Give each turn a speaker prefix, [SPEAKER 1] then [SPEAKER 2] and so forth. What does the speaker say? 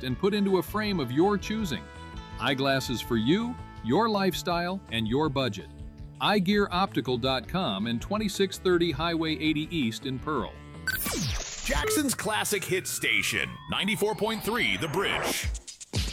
[SPEAKER 1] and put into a frame of your choosing. Eyeglasses for you, your lifestyle, and your budget. eyegearoptical.com and 2630 Highway 80 East in Pearl.
[SPEAKER 2] Jackson's classic hit station, 94.3 The Bridge.